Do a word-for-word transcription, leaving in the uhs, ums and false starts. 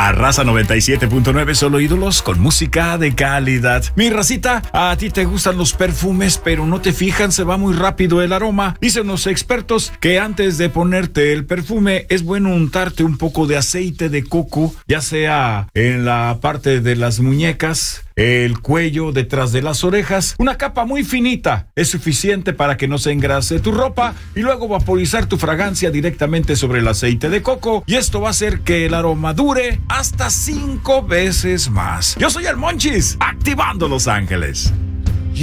La Raza noventa y siete punto nueve, solo ídolos con música de calidad. Mi racita, a ti te gustan los perfumes, pero no te fijan, se va muy rápido el aroma. Dicen los expertos que antes de ponerte el perfume es bueno untarte un poco de aceite de coco, ya sea en la parte de las muñecas, el cuello, detrás de las orejas. Una capa muy finita es suficiente para que no se engrase tu ropa, y luego vaporizar tu fragancia directamente sobre el aceite de coco, y esto va a hacer que el aroma dure hasta cinco veces más. Yo soy el Monchis, activando Los Ángeles.